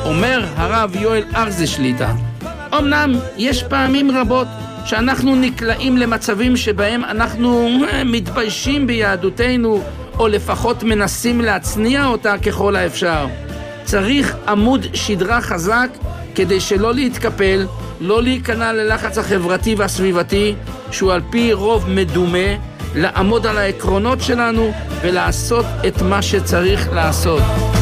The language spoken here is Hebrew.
אומר הרב יואל ארזה שליט"א, אמנם יש פעמים רבות שאנחנו נקלעים למצבים שבהם אנחנו מתביישים ביהדותנו, או לפחות מנסים להצניע אותה ככל האפשר. צריך עמוד שדרה חזק כדי שלא להתקפל, לא להיכנע ללחץ החברתי והסביבתי, שהוא על פי רוב מדומה, לעמוד על העקרונות שלנו ולעשות את מה שצריך לעשות.